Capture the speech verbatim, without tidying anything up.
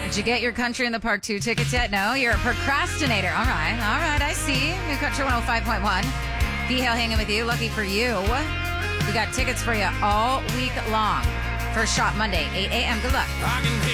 Did you get your Country in the Park two tickets yet? No, you're a procrastinator. All right, all right, I see. New Country one oh five point one. B-Hale hanging with you. Lucky for you. We got tickets for you all week long. First shot Monday, eight a.m. Good luck.